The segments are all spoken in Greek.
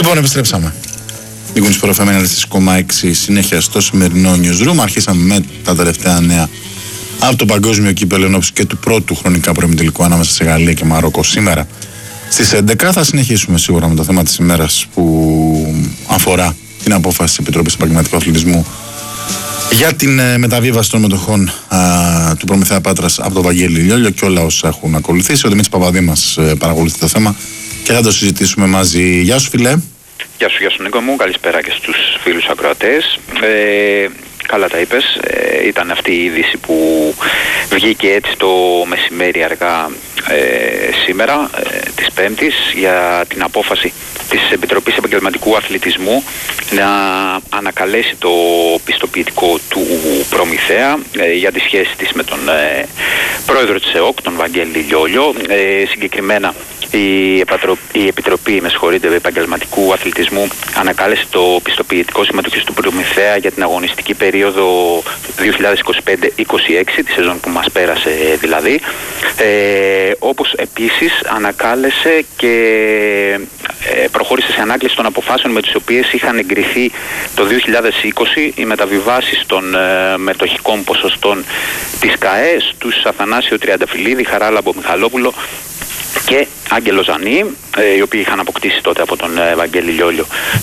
Λοιπόν, επιστρέψαμε. Η Κουνησπορ FM 4,6 συνέχεια στο σημερινό newsroom. Αρχίσαμε με τα τελευταία νέα από το παγκόσμιο κύπελλο ενόψει και του πρώτου χρονικά προημιτελικού ανάμεσα σε Γαλλία και Μαρόκο σήμερα στις 11. Θα συνεχίσουμε σίγουρα με το θέμα της ημέρας που αφορά την απόφαση της Επιτροπής Επαγγελματικού Αθλητισμού για την μεταβίβαση των μετοχών του Προμηθέα Πάτρας από τον Βαγγέλη Λιόλιο και όλα όσα έχουν ακολουθήσει. Ο Δημήτρης Παπαδήμας παρακολουθεί το θέμα και θα το συζητήσουμε μαζί. Γεια σου, φιλέ. Γεια σου Νίκο μου, καλησπέρα και στους φίλους ακροατές. Καλά τα είπες, ήταν αυτή η είδηση που βγήκε έτσι το μεσημέρι αργά σήμερα, της Πέμπτης, για την απόφαση της Επιτροπής Επαγγελματικού Αθλητισμού να ανακαλέσει το πιστοποιητικό του Προμηθέα για τη σχέση της με τον πρόεδρο της ΕΟΚ, τον Βαγγέλη Λιόλιο. Συγκεκριμένα η Επιτροπή Επαγγελματικού Αθλητισμού ανακάλεσε το πιστοποιητικό συμμετοχής του Προμηθέα για την αγωνιστική περίοδο 2025-26, τη σεζόν που μας πέρασε δηλαδή, όπως επίσης ανακάλεσε και προχώρησε σε ανάκληση των αποφάσεων με τις οποίες είχαν εγκριθεί το 2020 οι μεταβιβάσεις των μετοχικών ποσοστών της ΚΑΕ στους Αθανάσιο Τριανταφυλλίδη, Χαράλαμπο Μιχαλόπουλο και Άγγελο Ζανή, οι οποίοι είχαν αποκτήσει τότε από τον Βαγγέλη Λιόλιο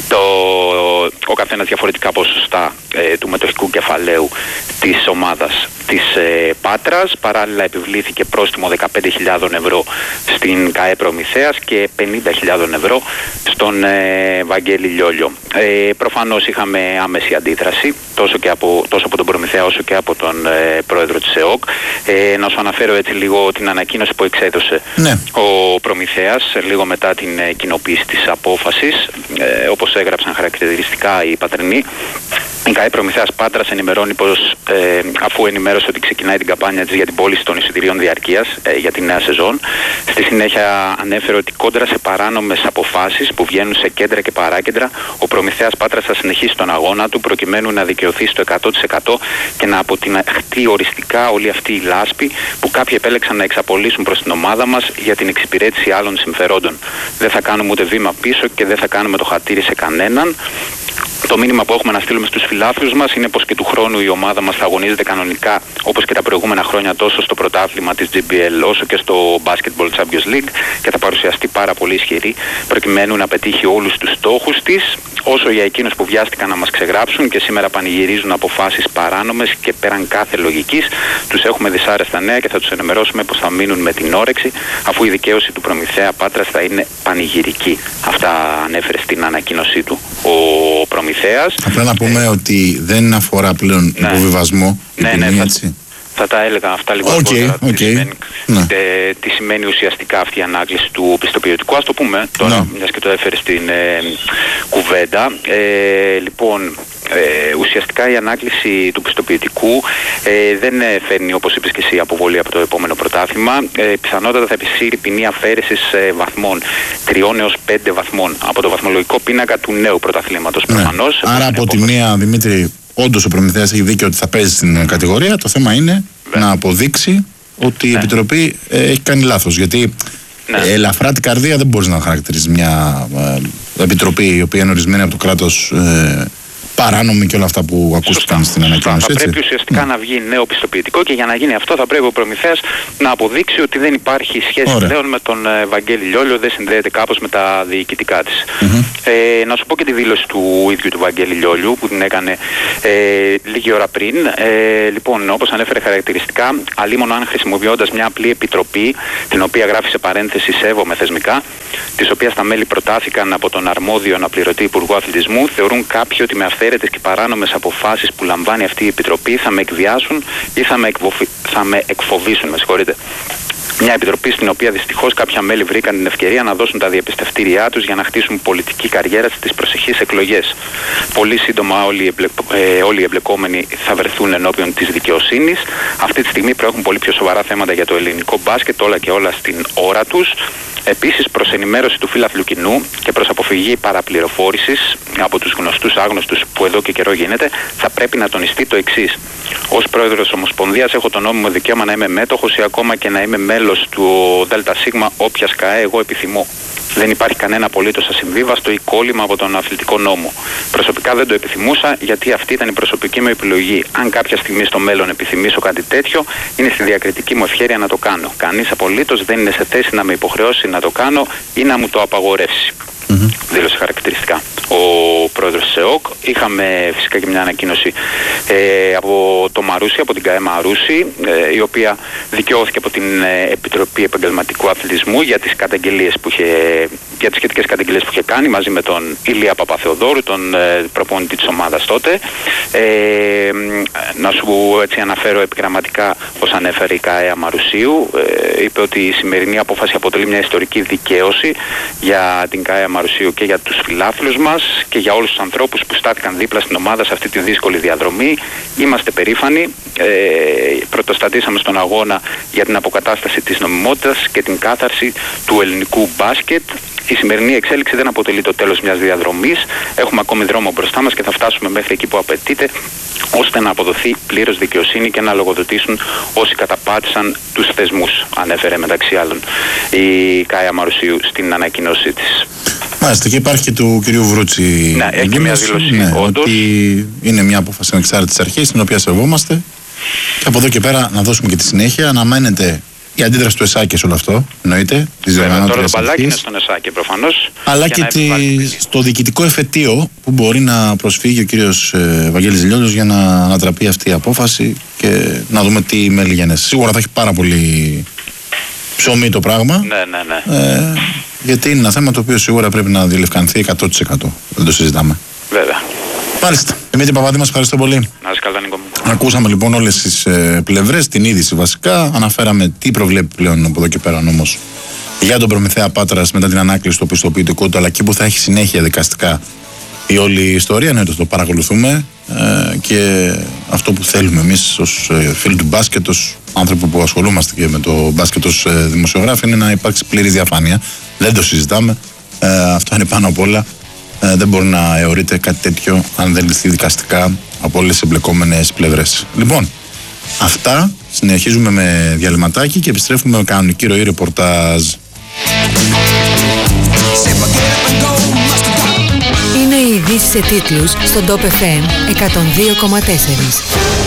ο καθένας διαφορετικά ποσοστά του μετοχικού κεφαλαίου της ομάδας της Πάτρας. Παράλληλα επιβλήθηκε πρόστιμο 15.000 ευρώ στην ΚΑΕ Προμηθέας και 50.000 ευρώ στον Βαγγέλη Λιόλιο. Προφανώς είχαμε άμεση αντίδραση τόσο από τον Προμηθέα όσο και από τον πρόεδρο της ΕΟΚ. Να σου αναφέρω έτσι λίγο την ανακοίνωση που εξέδωσε ο Προμηθέας λίγο μετά την κοινοποίηση της απόφασης. Όπως έγραψαν χαρακτηριστικά οι πατρινοί, η ΚΑΕ Προμηθέας Πάτρας ενημερώνει πως αφού ενημέρωσε ότι ξεκινάει την καμπάνια της για την πώληση των εισιτηρίων διαρκείας για τη νέα σεζόν, στη συνέχεια ανέφερε ότι κόντρα σε παράνομες αποφάσεις που βγαίνουν σε κέντρα και παράκεντρα, ο Προμηθέας Πάτρας θα συνεχίσει τον αγώνα του προκειμένου να δικαιωθεί στο 100% και να αποτιναχτεί οριστικά όλη αυτή η λάσπη που κάποιοι επέλεξαν να εξαπολύσουν προς την ομάδα μας για την εξυπηρέτηση άλλων συμφερόντων. Δεν θα κάνουμε ούτε βήμα πίσω και δεν θα κάνουμε το χατήρι σε κανέναν. Το μήνυμα που έχουμε να στείλουμε στους φιλάθλους μας είναι πως και του χρόνου η ομάδα μας θα αγωνίζεται κανονικά όπως και τα προηγούμενα χρόνια τόσο στο πρωτάθλημα της GBL όσο και στο Basketball Champions League και θα παρουσιαστεί πάρα πολύ ισχυρή προκειμένου να πετύχει όλους τους στόχους της. Όσο για εκείνους που βιάστηκαν να μας ξεγράψουν και σήμερα πανηγυρίζουν αποφάσεις παράνομες και πέραν κάθε λογικής, τους έχουμε δυσάρεστα νέα και θα τους ενημερώσουμε πως θα μείνουν με την όρεξη αφού η δικαίωση του Προμηθέα Πάτρας θα είναι πανηγυρική. Αυτά ανέφερε στην ανακοίνωσή του ο Προμηθέας. Απλά να πούμε ότι δεν αφορά πλέον υποβιβασμό. Έτσι. Θα τα έλεγα αυτά λίγο αργότερα. Τι σημαίνει ουσιαστικά αυτή η ανάκληση του πιστοποιητικού. Ας το πούμε τώρα, μιας και το έφερε στην κουβέντα. Λοιπόν, ουσιαστικά η ανάκληση του πιστοποιητικού δεν φέρνει, όπως είπες και εσύ, αποβολή από το επόμενο πρωτάθλημα. Πιθανότατα θα επισύρει ποινή αφαίρεσης βαθμών 3 έως 5 βαθμών από το βαθμολογικό πίνακα του νέου πρωταθλήματος προφανώς. Άρα από τη μία, Δημήτρη, όντως ο Προμηθέας έχει δίκιο ότι θα παίζει στην κατηγορία. Το θέμα είναι να αποδείξει ότι η Επιτροπή έχει κάνει λάθος. Γιατί ελαφρά την καρδία δεν μπορείς να χαρακτηρίσεις μια Επιτροπή η οποία είναι ορισμένη από το κράτος παράνομη και όλα αυτά που ακούστηκαν στην ανακοίνωση. Θα πρέπει ουσιαστικά να βγει νέο πιστοποιητικό και για να γίνει αυτό θα πρέπει ο Προμηθέας να αποδείξει ότι δεν υπάρχει σχέση πλέον με τον Βαγγέλη Λιόλιο, δεν συνδέεται κάπως με τα διοικητικά της. Να σου πω και τη δήλωση του ίδιου του Βαγγέλη Λιόλιου που την έκανε λίγη ώρα πριν. Λοιπόν, όπως ανέφερε χαρακτηριστικά, αλίμονο αν χρησιμοποιώντας μια απλή επιτροπή, την οποία γράφει σε παρένθεση σέβομαι θεσμικά, της οποίας τα μέλη προτάθηκαν από τον αρμόδιο αναπληρωτή Υπουργό Αθλητισμού, θεωρούν κάποιοι ότι με αυθαίρετες και παράνομες αποφάσεις που λαμβάνει αυτή η επιτροπή θα με εκβιάσουν ή θα με εκφοβήσουν. Μια επιτροπή στην οποία δυστυχώς κάποια μέλη βρήκαν την ευκαιρία να δώσουν τα διαπιστευτήριά τους για να χτίσουν πολιτική καριέρα στις προσεχείς εκλογές. Πολύ σύντομα όλοι οι εμπλεκόμενοι θα βρεθούν ενώπιον της δικαιοσύνης. Αυτή τη στιγμή προέχουν πολύ πιο σοβαρά θέματα για το ελληνικό μπάσκετ, όλα και όλα στην ώρα τους. Επίσης, προς ενημέρωση του φύλαθλου κοινού και προς αποφυγή παραπληροφόρησης από τους γνωστούς άγνωστους που εδώ και καιρό γίνεται, θα πρέπει να τονιστεί το εξής. Ως πρόεδρος Ομοσπονδίας έχω το νόμιμο δικαίωμα να είμαι μέτοχος ή ακόμα και να είμαι μέλος του ΔΣ όποιας ΚΑΕ εγώ επιθυμώ. Δεν υπάρχει κανένα απολύτως ασυμβίβαστο ή κόλλημα από τον αθλητικό νόμο. Προσωπικά δεν το επιθυμούσα, γιατί αυτή ήταν η προσωπική μου επιλογή. Αν κάποια στιγμή στο μέλλον επιθυμήσω κάτι τέτοιο, είναι στη διακριτική μου ευχέρεια να το κάνω. Κανείς απολύτως δεν είναι σε θέση να με υποχρεώσει να το κάνω ή να μου το απαγορεύσει. Δήλωσε χαρακτηριστικά ο πρόεδρος της ΕΟΚ. Είχαμε φυσικά και μια ανακοίνωση από το Μαρούσι, από την ΚΑΕ Μαρούσι, η οποία δικαιώθηκε από την Επιτροπή Επαγγελματικού Αθλητισμού για τις σχετικές καταγγελίες που είχε κάνει μαζί με τον Ηλία Παπαθεοδόρου, τον προπονητή της ομάδας τότε. Να σου έτσι αναφέρω επιγραμματικά πώς ανέφερε η ΚΑΕ Μαρουσίου. Είπε ότι η σημερινή απόφαση αποτελεί μια ιστορική δικαίωση για την ΚΑΕ Μαρουσίου και για τους φιλάθλους μας και για όλους τους ανθρώπους που στάθηκαν δίπλα στην ομάδα σε αυτή τη δύσκολη διαδρομή. Είμαστε περήφανοι. Πρωτοστατήσαμε στον αγώνα για την αποκατάσταση της νομιμότητας και την κάθαρση του ελληνικού μπάσκετ. Η σημερινή εξέλιξη δεν αποτελεί το τέλος μιας διαδρομής. Έχουμε ακόμη δρόμο μπροστά μας και θα φτάσουμε μέχρι εκεί που απαιτείται, ώστε να αποδοθεί πλήρως δικαιοσύνη και να λογοδοτήσουν όσοι καταπάτησαν τους θεσμούς, ανέφερε μεταξύ άλλων η ΚΑΕ Μαρουσίου στην ανακοίνωσή της. Μάλιστα, και υπάρχει και του κυρίου Βρούτσι. Ναι, έχει και μια δήλωση όντως. Ότι είναι μια απόφαση ανεξάρτητης αρχής, την οποία σεβόμαστε. Και από εδώ και πέρα να δώσουμε και τη συνέχεια. Αναμένεται η αντίδραση του ΕΣΑΚΕ σε όλο αυτό, εννοείται. Βέβαια, τώρα το μπαλάκι είναι στον ΕΣΑΚΕ προφανώς. Αλλά και στο διοικητικό εφετείο που μπορεί να προσφύγει ο κύριος Βαγγέλης Ζηλιώτος για να ανατραπεί αυτή η απόφαση και να δούμε τι μέλη γεννέσει. Σίγουρα θα έχει πάρα πολύ ψωμί το πράγμα. Ναι. Γιατί είναι ένα θέμα το οποίο σίγουρα πρέπει να διελευκανθεί 100%. Δεν το συζητάμε. Βέβαια. Μάλιστα. Δημήτρη Παπαδή, μας ευχαριστώ πολύ. Να είσαι καλά, Νίκο μου. Ακούσαμε λοιπόν όλες τις πλευρές, την είδηση βασικά. Αναφέραμε τι προβλέπει πλέον από εδώ και πέρα νόμος για τον Προμηθέα Πάτρας μετά την ανάκληση του πιστοποιητικού του, αλλά και που θα έχει συνέχεια δικαστικά η όλη ιστορία. Ναι, το παρακολουθούμε και αυτό που θέλουμε εμείς ως φίλοι του μπάσκετ, ως άνθρωποι που ασχολούμαστε και με το μπάσκετ ως δημοσιογράφοι, είναι να υπάρξει πλήρης διαφάνεια. Δεν το συζητάμε. Αυτό είναι πάνω απ' όλα. Δεν μπορεί να αιωρείται κάτι τέτοιο αν δεν λυθεί δικαστικά από όλες τις εμπλεκόμενες πλευρές. Λοιπόν, αυτά. Συνεχίζουμε με διαλυματάκι και επιστρέφουμε με κανονική ροή ρεπορτάζ. Είναι οι ειδήσεις σε τίτλους στον Top FM 102,4.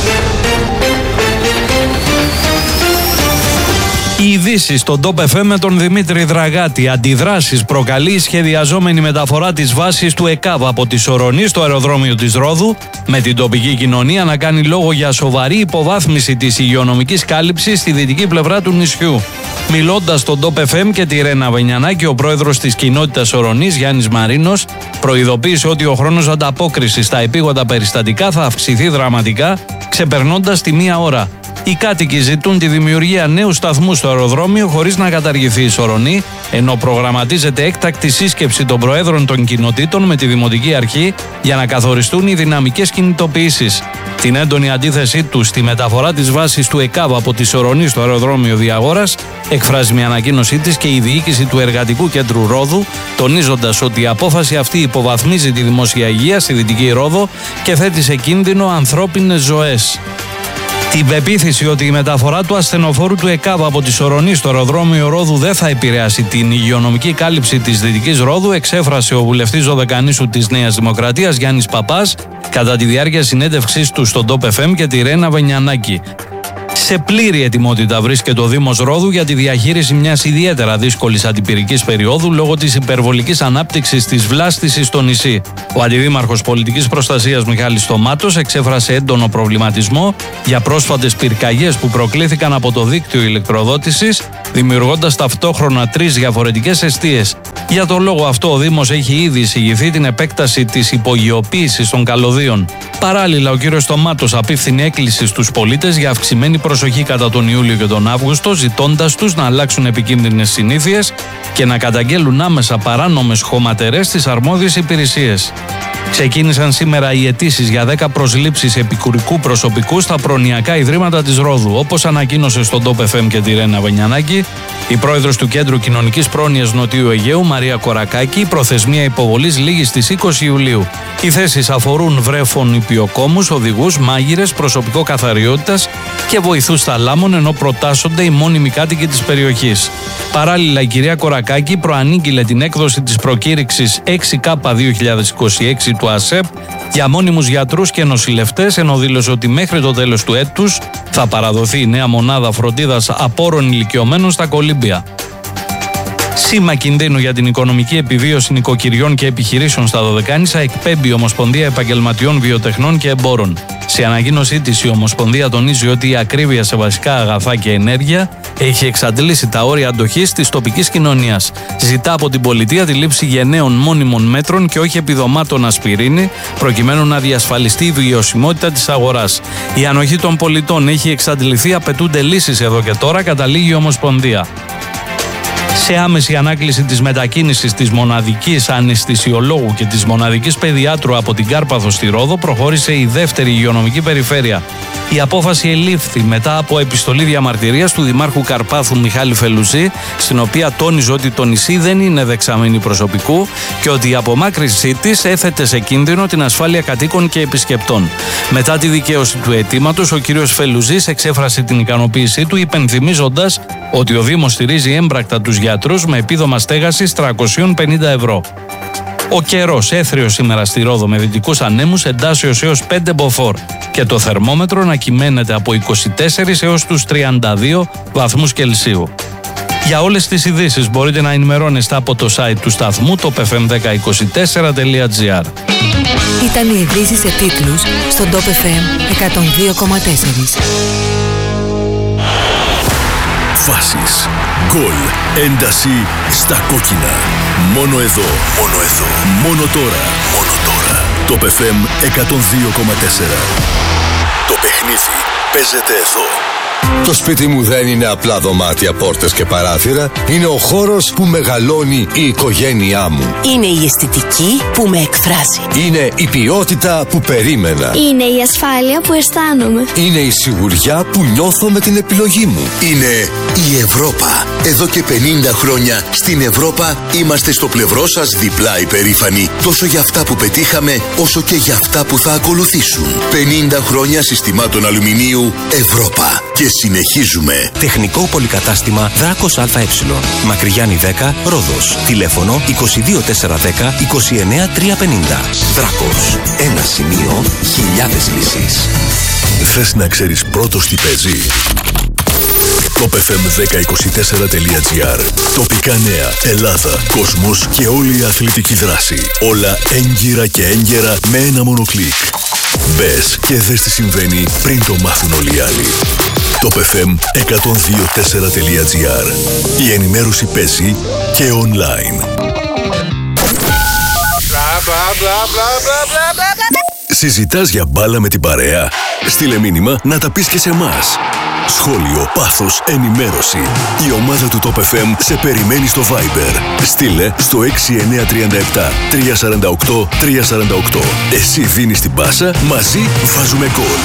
Οι ειδήσεις στον Top FM με τον Δημήτρη Δραγάτη. Αντιδράσεις προκαλεί η σχεδιαζόμενη μεταφορά της βάσης του ΕΚΑΒ από τη Σορονή στο αεροδρόμιο της Ρόδου, με την τοπική κοινωνία να κάνει λόγο για σοβαρή υποβάθμιση της υγειονομικής κάλυψης στη δυτική πλευρά του νησιού. Μιλώντας στον Top FM και τη Ρένα Βενιανάκη, ο πρόεδρος της κοινότητας Σορονής, Γιάννης Μαρίνος, προειδοποίησε ότι ο χρόνος ανταπόκρισης στα επίγοντα περιστατικά θα αυξηθεί δραματικά, ξεπερνώντας τη 1 ώρα. Οι κάτοικοι ζητούν τη δημιουργία νέου σταθμού στο αεροδρόμιο χωρίς να καταργηθεί η Σορονή, ενώ προγραμματίζεται έκτακτη σύσκεψη των προέδρων των κοινοτήτων με τη Δημοτική Αρχή για να καθοριστούν οι δυναμικές κινητοποιήσεις. Την έντονη αντίθεσή του στη μεταφορά της βάσης του ΕΚΑΒ από τη Σορονή στο αεροδρόμιο Διαγόρας εκφράζει μια ανακοίνωσή της και η διοίκηση του Εργατικού Κέντρου Ρόδου, τονίζοντας ότι η απόφαση αυτή υποβαθμίζει τη δημόσια υγεία στη Δυτική Ρόδο και θέτει σε κίνδυνο ανθρώπινες ζωές. Την πεποίθηση ότι η μεταφορά του ασθενοφόρου του ΕΚΑΒ από τη Σορονή στο αεροδρόμιο Ρόδου δεν θα επηρεάσει την υγειονομική κάλυψη της Δυτικής Ρόδου εξέφρασε ο βουλευτής Δωδεκανήσου της Νέας Δημοκρατίας Γιάννης Παπάς κατά τη διάρκεια συνέντευξής του στον Top FM και τη Ρένα Βενιανάκη. Σε πλήρη ετοιμότητα βρίσκεται ο Δήμος Ρόδου για τη διαχείριση μιας ιδιαίτερα δύσκολης αντιπυρικής περίοδου λόγω της υπερβολικής ανάπτυξης της βλάστησης στο νησί. Ο Αντιδήμαρχος Πολιτικής Προστασίας Μιχάλης Στομάτος εξέφρασε έντονο προβληματισμό για πρόσφατες πυρκαγιές που προκλήθηκαν από το δίκτυο ηλεκτροδότησης, δημιουργώντας ταυτόχρονα 3 διαφορετικές εστίες. Για τον λόγο αυτό, ο Δήμος έχει ήδη εισηγηθεί την επέκταση της υπογειοποίησης των καλωδίων. Παράλληλα, ο κ. Στομάτος απίφθινε έκκληση στους πολίτες για αυξημένη προσοχή κατά τον Ιούλιο και τον Αύγουστο, ζητώντας τους να αλλάξουν επικίνδυνες συνήθειες και να καταγγέλουν άμεσα παράνομες χωματερές στις αρμόδιες υπηρεσίες. Ξεκίνησαν σήμερα οι αιτήσεις για 10 προσλήψεις επικουρικού προσωπικού στα προνοιακά ιδρύματα της Ρόδου. Όπως ανακοίνωσε στον Top FM και τη Ρένα Βενιανάκη, η πρόεδρος του Κέντρου Κοινωνικής Πρόνοιας Νοτιού Αιγαίου, Μαρία Κορακάκη, προθεσμία υποβολής λήγει στις 20 Ιουλίου. Οι θέσεις αφορούν βρέφων υπηοκόμους, οδηγούς, μάγειρες, προσωπικό καθαριότητας και βοηθούς θαλάμων, ενώ προτάσσονται οι μόνιμοι κάτοικοι της περιοχής. Παράλληλα, η κυρία Κορακάκη προανήγγειλε την έκδοση της προκήρυξης 6K2026 του ΑΣΕΠ για μόνιμους γιατρούς και νοσηλευτές, ενώ δήλωσε ότι μέχρι το τέλος του έτους θα παραδοθεί η νέα μονάδα φροντίδας απόρων ηλικιωμένων στα Κολύμπια. Σήμα κινδύνου για την οικονομική επιβίωση νοικοκυριών και επιχειρήσεων στα Δωδεκάνησα εκπέμπει η Ομοσπονδία Επαγγελματιών Βιοτεχνών και Εμπόρων. Σε ανακοίνωσή της, η Ομοσπονδία τονίζει ότι η ακρίβεια σε βασικά αγαθά και ενέργεια έχει εξαντλήσει τα όρια αντοχής της τοπικής κοινωνίας. Ζητά από την πολιτεία τη λήψη γενναίων μόνιμων μέτρων και όχι επιδομάτων ασπιρίνη, προκειμένου να διασφαλιστεί η βιωσιμότητα της αγοράς. Η ανοχή των πολιτών έχει εξαντληθεί, απαιτούνται λύσεις εδώ και τώρα, καταλήγει η Ομοσπονδία. Σε άμεση ανάκληση της μετακίνησης της μοναδικής αναισθησιολόγου και της μοναδικής παιδιάτρου από την Κάρπαθο στη Ρόδο προχώρησε η δεύτερη υγειονομική περιφέρεια. Η απόφαση ελήφθη μετά από επιστολή διαμαρτυρίας του Δημάρχου Καρπάθου Μιχάλη Φελουζή, στην οποία τόνιζε ότι το νησί δεν είναι δεξαμενή προσωπικού και ότι η απομάκρυνσή της έθετε σε κίνδυνο την ασφάλεια κατοίκων και επισκεπτών. Μετά τη δικαίωση του αιτήματος, ο κ. Φελουζής εξέφρασε την ικανοποίησή του, υπενθυμίζοντας ότι ο Δήμος στηρίζει έμπρακτα τους γιατρούς με επίδομα στέγασης 350 ευρώ. Ο καιρός έθριος σήμερα στη Ρόδο με δυτικούς ανέμους, εντάσσεως έως 5 μποφόρ και το θερμόμετρο να κυμαίνεται από 24 έως τους 32 βαθμούς Κελσίου. Για όλες τις ειδήσεις μπορείτε να ενημερώνεστε από το site του σταθμού topfm1024.gr. Ήταν οι ειδήσεις σε τίτλους στον Top FM 102,4. Φάσεις, γκολ, ένταση στα κόκκινα. Μόνο εδώ, μόνο τώρα. Top FM 102,4. Το παιχνίδι παίζεται εδώ. Το σπίτι μου δεν είναι απλά δωμάτια, πόρτες και παράθυρα. Είναι ο χώρος που μεγαλώνει η οικογένειά μου. Είναι η αισθητική που με εκφράζει. Είναι η ποιότητα που περίμενα. Είναι η ασφάλεια που αισθάνομαι. Είναι η σιγουριά που νιώθω με την επιλογή μου. Είναι η Ευρώπα. Εδώ και 50 χρόνια στην Ευρώπα είμαστε στο πλευρό σας διπλά υπερήφανοι. Τόσο για αυτά που πετύχαμε, όσο και για αυτά που θα ακολουθήσουν. 50 χρόνια συστημάτων αλουμινίου Ευρώπα. Και συνεχίζουμε. Τεχνικό πολυκατάστημα Δράκος ΑΕ. Μακρυγιάννη 10, Ρόδος. Τηλέφωνο 22410 29350. Δράκος. Ένα σημείο, χιλιάδες λύσεις. Θες να ξέρεις πρώτος τι παίζει? topfm1024.gr. Τοπικά νέα, Ελλάδα, κόσμος και όλη η αθλητική δράση. Όλα έγκυρα και έγκαιρα με ένα μόνο κλικ. Μπες και δες τι συμβαίνει πριν το μάθουν όλοι οι άλλοι. topfm1024.gr. Η ενημέρωση παίζει και online. Συζητάς για μπάλα με την παρέα? Στείλε μήνυμα να τα πεις και σε εμάς. Σχόλιο, πάθος, ενημέρωση. Η ομάδα του Top FM σε περιμένει στο Viber. Στείλε στο 6937 348 348. Εσύ δίνεις την πάσα, μαζί βάζουμε γκολ.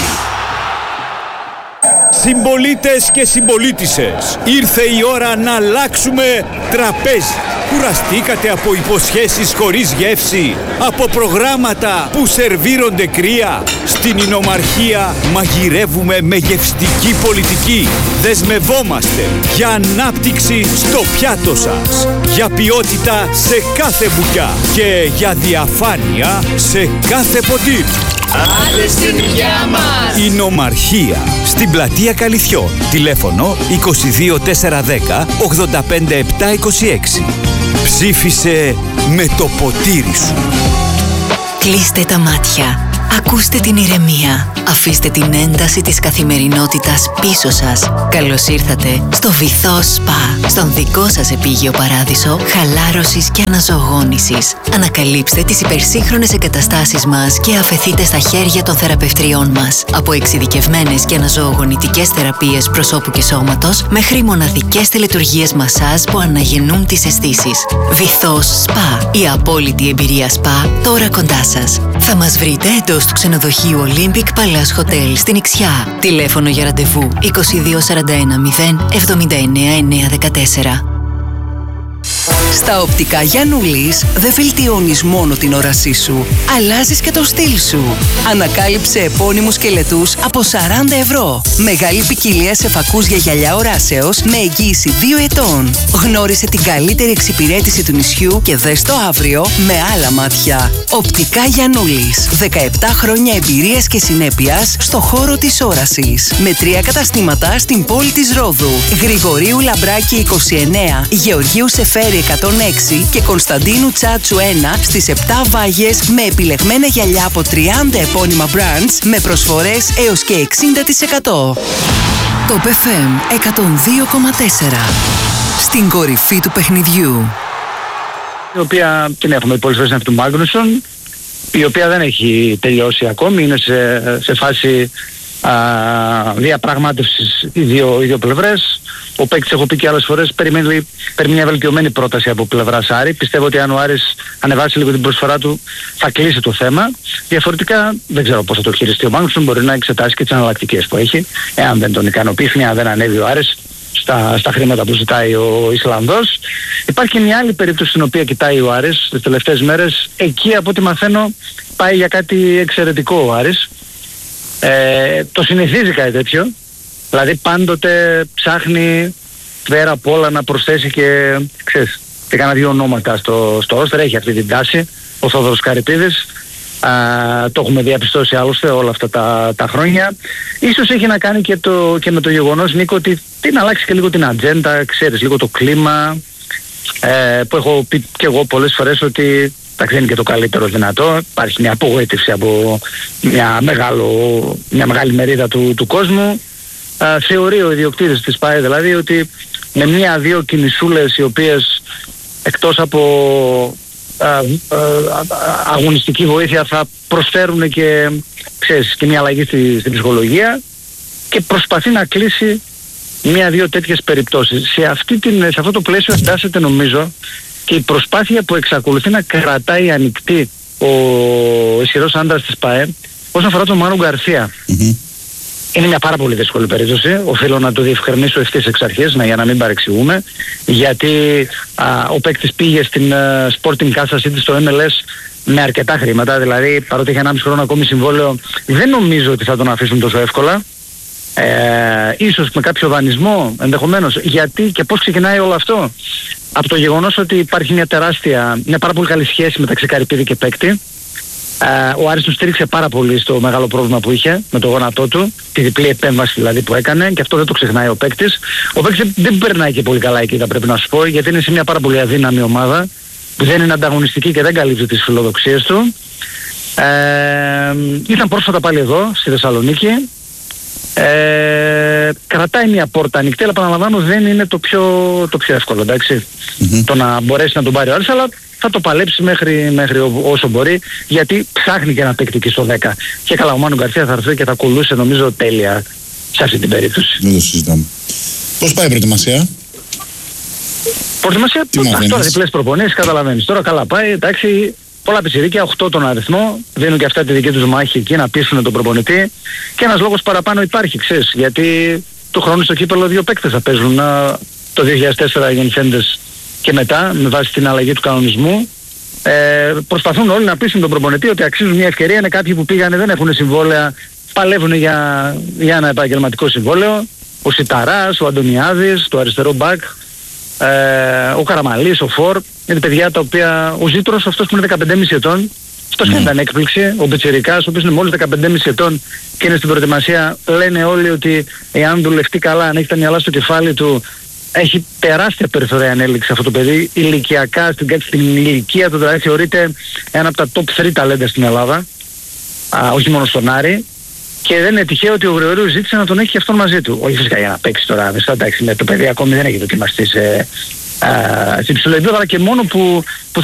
Συμπολίτες και συμπολίτισσες, ήρθε η ώρα να αλλάξουμε τραπέζι. Κουραστήκατε από υποσχέσεις χωρίς γεύση, από προγράμματα που σερβίρονται κρύα? Στην Ινομαρχία μαγειρεύουμε με γευστική πολιτική. Δεσμευόμαστε για ανάπτυξη στο πιάτο σας, για ποιότητα σε κάθε μπουκιά και για διαφάνεια σε κάθε ποτήρι. Άντε στην υγειά μας! Ινομαρχία, στην πλατεία Καλυθιών. Τηλέφωνο 22410 85726. Ψήφισε με το ποτήρι σου. Κλείστε τα μάτια. Ακούστε την ηρεμία. Αφήστε την ένταση της καθημερινότητας πίσω σας. Καλώς ήρθατε στο Βυθό Σπα, στον δικό σας επίγειο παράδεισο χαλάρωσης και αναζωογόνησης. Ανακαλύψτε τις υπερσύγχρονες εγκαταστάσεις μας και αφεθείτε στα χέρια των θεραπευτριών μας. Από εξειδικευμένες και αναζωογονητικές θεραπείες προσώπου και σώματος μέχρι μοναδικές τελετουργίες μασάζ που αναγεννούν τις αισθήσεις. Βυθός Σπα, η απόλυτη εμπειρία σπα τώρα κοντά σας. Θα μας βρείτε εντός του ξενοδοχείου Olympic Palace Hotel στην Ιξιά. Τηλέφωνο για ραντεβού 2241 079 914. Στα οπτικά Γιαννούλης δεν βελτιώνεις μόνο την όρασή σου, αλλάζεις και το στυλ σου. Ανακάλυψε επώνυμους σκελετούς από 40 ευρώ. Μεγάλη ποικιλία σε φακούς για γυαλιά οράσεως με εγγύηση 2 ετών. Γνώρισε την καλύτερη εξυπηρέτηση του νησιού και δες το αύριο με άλλα μάτια. Οπτικά Γιαννούλης. 17 χρόνια εμπειρίας και συνέπειας στο χώρο της όρασης. Με 3 καταστήματα στην πόλη της Ρόδου. Γρηγορίου Λαμπράκη 29, Γεωργίου Σεφέρη 106 και Κωνσταντίνου Τσάτσου 1 στις 7 Βάγες με επιλεγμένα γυαλιά από 30 επώνυμα brands με προσφορές έως και 60%. Top FM 102,4. Στην κορυφή του παιχνιδιού. Η οποία την έχουμε πολλές φορές αυτή του Μάγνουσον, η οποία δεν έχει τελειώσει ακόμη, είναι σε φάση διαπραγμάτευσης οι δύο πλευρές. Ο παίκτης, έχω πει και άλλες φορές, περιμένει μια βελτιωμένη πρόταση από πλευράς Άρη. Πιστεύω ότι αν ο Άρης ανεβάσει λίγο την προσφορά του θα κλείσει το θέμα. Διαφορετικά δεν ξέρω πώς θα το χειριστεί ο Μάγνουσον, μπορεί να εξετάσει και τις εναλλακτικές που έχει. Εάν δεν τον ικανοποιήσει, αν δεν ανέβει ο Άρης στα χρήματα που ζητάει ο Ισλανδός. Υπάρχει και μια άλλη περίπτωση στην οποία κοιτάει ο Άρης τις τελευταίες μέρες. Εκεί από ό,τι μαθαίνω πάει για κάτι εξαιρετικό ο Άρης. Το συνηθίζει κάτι τέτοιο. Δηλαδή πάντοτε ψάχνει πέρα από όλα να προσθέσει και, ξέρεις, και κάνα 2 ονόματα στο ρόστερ. Έχει αυτή την τάση ο Θόδωρος Καρυπίδης. Το έχουμε διαπιστώσει άλλωστε όλα αυτά τα χρόνια. Ίσως έχει να κάνει και με το γεγονός, Νίκο, ότι την αλλάξει και λίγο την ατζέντα, ξέρεις, λίγο το κλίμα, που έχω πει και εγώ πολλές φορές ότι δεν είναι και το καλύτερο δυνατό. Υπάρχει μια απογοήτευση από μια μεγάλη μερίδα του κόσμου. Θεωρεί ο ιδιοκτήτης της ΠΑΕ δηλαδή ότι με 1-2 κινησούλες οι οποίες εκτός από αγωνιστική βοήθεια θα προσφέρουν και, ξέρεις, και μια αλλαγή στην ψυχολογία, και προσπαθεί να κλείσει 1-2 τέτοιες περιπτώσεις. Σε αυτό το πλαίσιο εντάσσεται νομίζω και η προσπάθεια που εξακολουθεί να κρατάει ανοιχτή ο ισχυρός άντρας της ΠΑΕ όσον αφορά τον Μάνου Γκαρσία. Είναι μια πάρα πολύ δύσκολη περίπτωση, οφείλω να το διευκρινίσω ευθύς εξ αρχής, για να μην παρεξηγούμε, γιατί ο παίκτης πήγε στην Sporting Kansas City στο MLS με αρκετά χρήματα, δηλαδή παρότι είχε 1,5 χρόνο ακόμη συμβόλαιο, δεν νομίζω ότι θα τον αφήσουν τόσο εύκολα. Ίσως με κάποιο δανεισμό ενδεχομένως. Γιατί και πώς ξεκινάει όλο αυτό? Από το γεγονός ότι υπάρχει μια πάρα πολύ καλή σχέση μεταξύ Καρυπίδη και παίκτη. Ο Άρης του στήριξε πάρα πολύ στο μεγάλο πρόβλημα που είχε με το γόνατό του, τη διπλή επέμβαση δηλαδή που έκανε, και αυτό δεν το ξεχνάει ο παίκτης. Ο παίκτης δεν περνάει και πολύ καλά εκεί, θα πρέπει να σου πω, γιατί είναι σε μια πάρα πολύ αδύναμη ομάδα που δεν είναι ανταγωνιστική και δεν καλύπτει τις φιλοδοξίες του. Ήταν πρόσφατα πάλι εδώ στη Θεσσαλονίκη. Κρατάει μια πόρτα ανοιχτή, αλλά επαναλαμβάνω δεν είναι το πιο εύκολο, εντάξει, το να μπορέσει να τον πάρει ο Άρης, αλλά θα το παλέψει μέχρι όσο μπορεί, γιατί ψάχνει και ένα παίκτη εκεί στο 10. Και καλά, ο Μάνου Γκαρσία θα έρθει και θα κολούσε νομίζω τέλεια σε αυτή την περίπτωση. Δεν το συζητάμε. Πώς πάει η προετοιμασία? Προετοιμασία, τώρα διπλές προπονήσεις, καταλαβαίνεις. Τώρα καλά πάει, εντάξει, πολλά πιτσιρίκια, 8 τον αριθμό, δίνουν και αυτά τη δική τους μάχη εκεί να πείσουν τον προπονητή, και ένας λόγος παραπάνω υπάρχει, ξέρεις, γιατί του χρόνου στο κύπελλο 2 παίκτες θα παίζουν το 2004 γεννηθέντες και μετά, με βάση την αλλαγή του κανονισμού. Προσπαθούν όλοι να πείσουν τον προπονητή ότι αξίζουν μια ευκαιρία. Είναι κάποιοι που πήγανε, δεν έχουν συμβόλαια, παλεύουν για ένα επαγγελματικό συμβόλαιο. Ο Σιταράς, ο Αντωνιάδης, το αριστερό μπακ, ο Καραμαλής, ο Φορ. Είναι παιδιά τα οποία, ο Ζήτρος, αυτός που είναι 15,5 ετών, αυτός δεν ήταν έκπληξη. Ο Πιτσιρικάς, ο οποίος είναι μόλις 15,5 ετών και είναι στην προετοιμασία, λένε όλοι ότι εάν δουλευτεί καλά, αν έχει τα μυαλά στο κεφάλι του, έχει τεράστια περιθώρια ανέλυξη αυτό το παιδί. Ηλικιακά, στην ηλικία του δηλαδή θεωρείται ένα από τα top 3 ταλέντα στην Ελλάδα. όχι μόνο στον Άρη. Και δεν είναι τυχαίο ότι ο Γρηγορίου ζήτησε να τον έχει και αυτόν μαζί του. Όχι φυσικά για να παίξει τώρα, εντάξει, το παιδί ακόμη δεν έχει δοκιμαστεί σε υψηλό επίπεδο, αλλά και μόνο που